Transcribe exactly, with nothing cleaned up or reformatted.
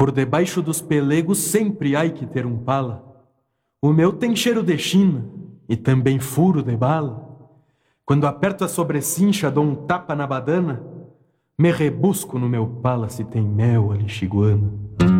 Por debaixo dos pelegos sempre há que ter um pala. O meu tem cheiro de China e também furo de bala. Quando aperto a sobrecincha, dou um tapa na badana, me rebusco no meu pala se tem mel alixiguana.